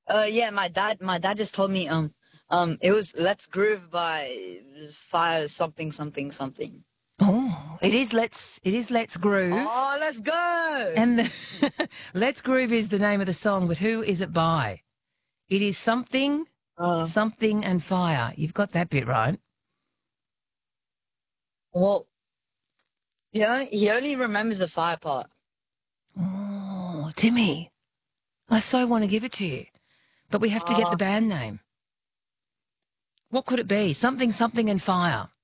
Yeah, my dad just told me, it was Let's Groove by Fire something something something. Oh, it is Let's Groove. Oh, let's go! And the Let's Groove is the name of the song, but who is it by? It is something, Uh, something and fire. You've got that bit right. well, he only remembers the fire part. Oh, Timmy, I so want to give it to you, but we have to get the Uh, band name. What could it be? Something, something and fire.